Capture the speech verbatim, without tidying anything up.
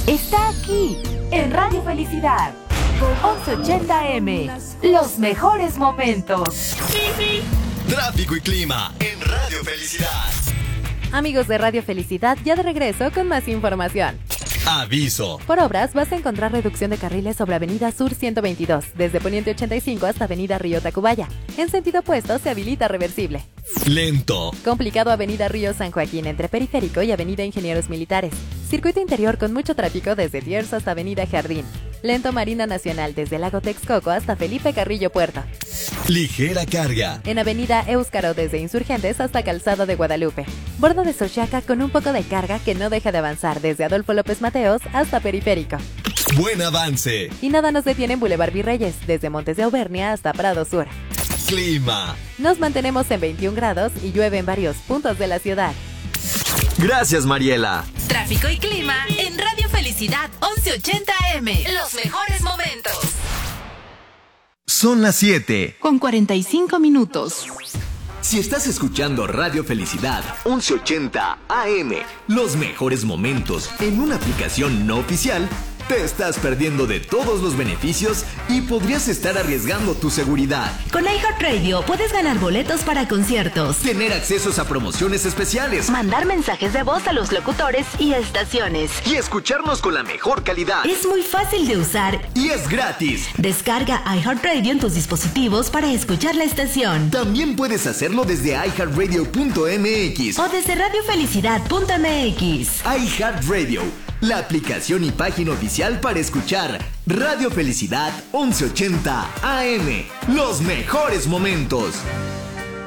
está aquí, en Radio Felicidad. once ochenta A M, los mejores momentos. Tráfico y clima en Radio Felicidad. Amigos de Radio Felicidad, ya de regreso con más información. Aviso. Por obras vas a encontrar reducción de carriles sobre Avenida Sur ciento veintidós, desde Poniente ochenta y cinco hasta Avenida Río Tacubaya. En sentido opuesto se habilita reversible. Lento. Complicado Avenida Río San Joaquín entre Periférico y Avenida Ingenieros Militares. Circuito interior con mucho tráfico desde Tiers hasta Avenida Jardín. Lento Marina Nacional desde Lago Texcoco hasta Felipe Carrillo Puerto. Ligera carga. En Avenida Éuscaro desde Insurgentes hasta Calzado de Guadalupe. Bordo de Xochiaca con un poco de carga que no deja de avanzar desde Adolfo López Mateos hasta Periférico. Buen avance. Y nada nos detiene en Boulevard Virreyes, desde Montes de Auvernia hasta Prado Sur. Clima. Nos mantenemos en veintiún grados y llueve en varios puntos de la ciudad. Gracias, Mariela. Tráfico y clima en Radio Felicidad once ochenta A M. Los mejores momentos. Son las siete. Con cuarenta y cinco minutos. Si estás escuchando Radio Felicidad once ochenta A M, los mejores momentos en una aplicación no oficial, te estás perdiendo de todos los beneficios y podrías estar arriesgando tu seguridad. Con iHeartRadio puedes ganar boletos para conciertos, tener accesos a promociones especiales, mandar mensajes de voz a los locutores y estaciones y escucharnos con la mejor calidad. Es muy fácil de usar y es gratis. Descarga iHeartRadio en tus dispositivos para escuchar la estación. También puedes hacerlo desde i heart radio punto m x o desde radio felicidad punto m x. iHeartRadio, la aplicación y página oficial para escuchar Radio Felicidad once ochenta A M. Los mejores momentos.